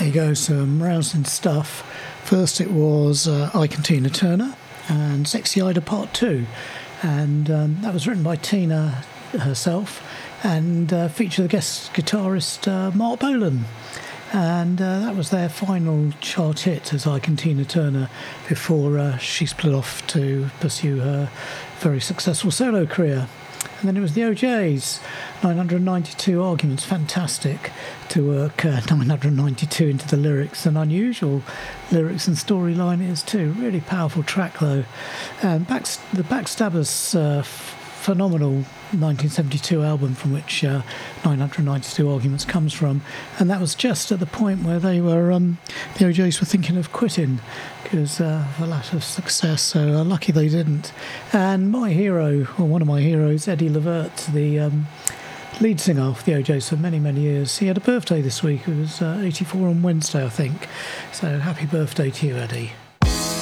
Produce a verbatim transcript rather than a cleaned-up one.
There you go, some rousing stuff. First it was uh, Ike and Tina Turner and Sexy Ida Part two, and um, that was written by Tina herself and uh, featured the guest guitarist uh, Mark Bolan, and uh, that was their final chart hit as Ike and Tina Turner before uh, she split off to pursue her very successful solo career. And then it was the O Js, nine hundred ninety-two Arguments, fantastic to work uh, nine hundred ninety-two into the lyrics, and unusual lyrics and storyline it is too. Really powerful track though. And back, the Backstabbers, uh, f- phenomenal nineteen seventy-two album from which uh, nine hundred ninety-two Arguments comes from, and that was just at the point where they were, um, the O Js were thinking of quitting because uh, of a lack of success, so uh, lucky they didn't. And my hero, or one of my heroes, Eddie Levert, the um, lead singer of the O Js for many, many years, he had a birthday this week. It was uh, eighty-four on Wednesday, I think, so happy birthday to you, Eddie.